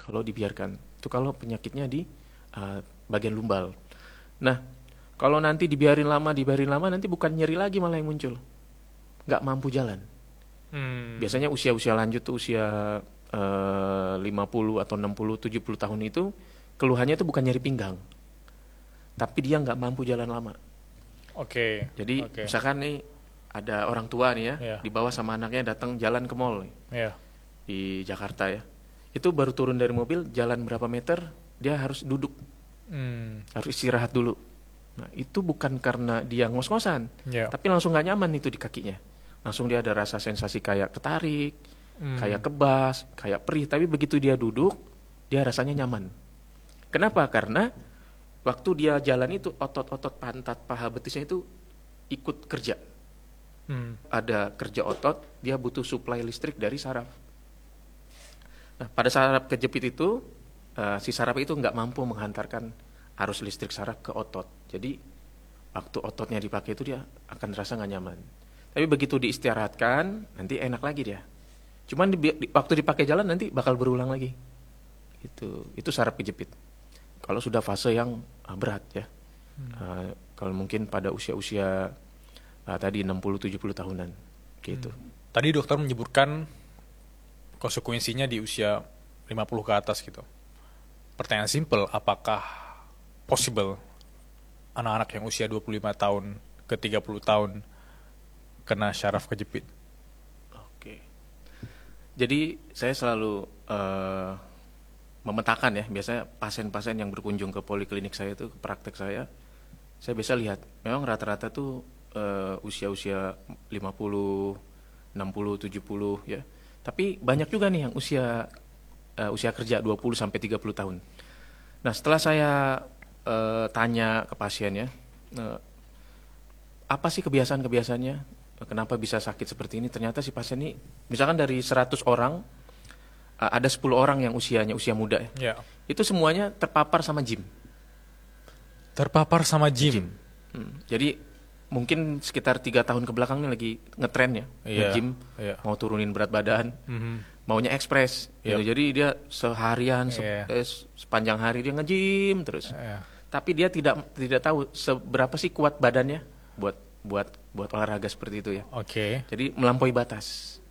kalau dibiarkan. Itu kalau penyakitnya di bagian lumbal. Nah, kalau nanti dibiarin lama nanti bukan nyeri lagi malah yang muncul. Nggak mampu jalan. Biasanya usia-usia lanjut tuh usia 50 atau 60, 70 tahun itu keluhannya itu bukan nyeri pinggang. Tapi dia nggak mampu jalan lama. Oke. Jadi misalkan nih ada orang tua nih ya, Iya. dibawa sama anaknya datang jalan ke mall nih, Iya. di Jakarta ya. Itu baru turun dari mobil, jalan berapa meter, dia harus duduk, harus istirahat dulu. Nah, itu bukan karena dia ngos-ngosan, Iya. tapi langsung nggak nyaman itu di kakinya. Langsung dia ada rasa sensasi kayak ketarik, kayak kebas, kayak perih. Tapi begitu dia duduk, dia rasanya nyaman. Kenapa? Karena waktu dia jalan itu otot-otot pantat, paha, betisnya itu ikut kerja. Ada kerja otot, dia butuh suplai listrik dari saraf. Nah, pada saraf kejepit itu, si saraf itu nggak mampu menghantarkan arus listrik saraf ke otot. Jadi waktu ototnya dipakai itu dia akan terasa nggak nyaman. Tapi begitu diistirahatkan, nanti enak lagi dia. Cuman waktu dipakai jalan nanti bakal berulang lagi. Itu saraf kejepit. Kalau sudah fase yang berat ya. Kalau mungkin pada usia-usia tadi 60-70 tahunan gitu. Tadi dokter menyebutkan konsekuensinya di usia 50 ke atas gitu. Pertanyaan simple, apakah possible anak-anak yang usia 25 tahun ke 30 tahun kena syaraf kejepit? Oke. Jadi saya selalu memetakan ya, biasanya pasien-pasien yang berkunjung ke poliklinik saya itu, ke praktek saya biasa lihat, memang rata-rata tuh usia-usia 50, 60, 70 ya. Tapi banyak juga nih yang usia kerja 20 sampai 30 tahun. Nah, setelah saya tanya ke pasiennya, apa sih kebiasaan-kebiasaannya? Kenapa bisa sakit seperti ini? Ternyata si pasien ini, misalkan dari 100 orang, ada 10 orang yang usianya usia muda ya. Ya. Itu semuanya terpapar sama gym. Terpapar sama gym. Jadi mungkin sekitar 3 tahun ke belakang ini lagi ngetren ya, nge-gym, mau turunin berat badan, maunya ekspres. Gitu. Jadi dia seharian, sepanjang hari dia nge-gym terus. Tapi dia tidak tahu seberapa sih kuat badannya buat olahraga seperti itu ya. Oke. Jadi melampaui batas.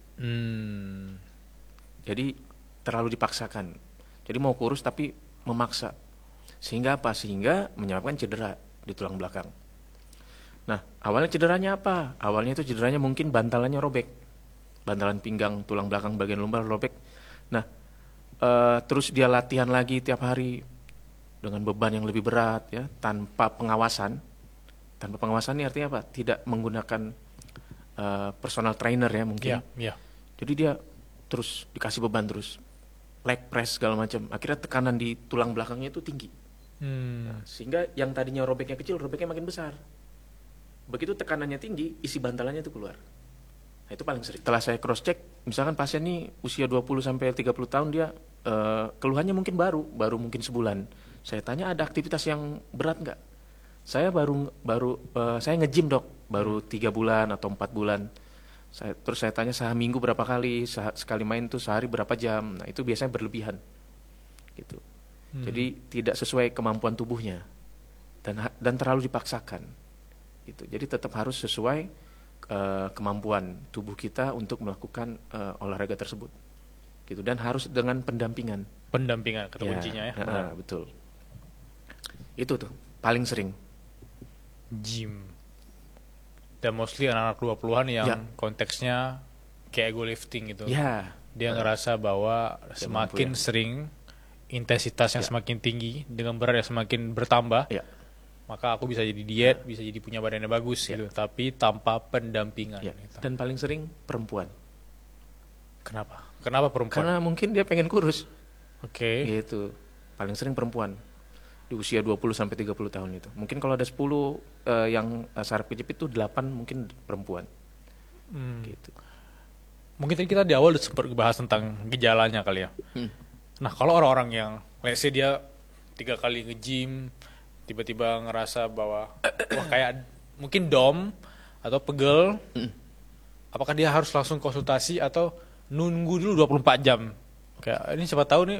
Jadi terlalu dipaksakan. Jadi mau kurus tapi memaksa. Sehingga apa? Sehingga menyebabkan cedera di tulang belakang. Nah, awalnya cederanya apa? Awalnya itu cederanya mungkin bantalannya robek. Bantalan pinggang, tulang belakang bagian lumbar robek. Nah, terus dia latihan lagi tiap hari dengan beban yang lebih berat ya, tanpa pengawasan. Tanpa pengawasan ini artinya apa? Tidak menggunakan personal trainer ya mungkin. Jadi dia terus dikasih beban terus, leg press segala macam. Akhirnya tekanan di tulang belakangnya itu tinggi. Nah, sehingga yang tadinya robeknya kecil, robeknya makin besar. Begitu tekanannya tinggi, isi bantalannya itu keluar. Nah, itu paling sering. Setelah saya cross check, misalkan pasien ini usia 20 sampai 30 tahun, dia keluhannya mungkin baru mungkin sebulan. Saya tanya ada aktivitas yang berat nggak? Saya saya nge-gym dok, baru 3 bulan atau 4 bulan. Terus saya tanya seminggu berapa kali, sekali main tuh sehari berapa jam. Nah, itu biasanya berlebihan. Gitu. Jadi tidak sesuai kemampuan tubuhnya dan terlalu dipaksakan. Gitu. Jadi tetap harus sesuai kemampuan tubuh kita untuk melakukan olahraga tersebut. Gitu, dan harus dengan pendampingan. Pendampingan kata kuncinya ya. Betul. Itu tuh paling sering. Gym. Dan mostly anak-anak 20-an yang konteksnya kayak ego lifting gitu. Dia ngerasa bahwa semakin sering, intensitasnya semakin tinggi, dengan berat yang semakin bertambah, maka aku bisa jadi diet, bisa jadi punya badannya bagus gitu. Tapi tanpa pendampingan. Gitu. Dan paling sering perempuan. Kenapa? Kenapa perempuan? Karena mungkin dia pengen kurus. Oke. Gitu. Paling sering perempuan. Di usia 20 sampai 30 tahun itu. Mungkin kalau ada 10 yang saraf kejepit itu 8 mungkin perempuan. Gitu. Mungkin tadi kita di awal sempat bahas tentang gejalanya kali ya. Nah, kalau orang-orang yang let's say dia 3 kali nge-gym, tiba-tiba ngerasa bahwa wah kayak mungkin dom atau pegel, apakah dia harus langsung konsultasi atau nunggu dulu 24 jam? Kayak ini siapa tahu nih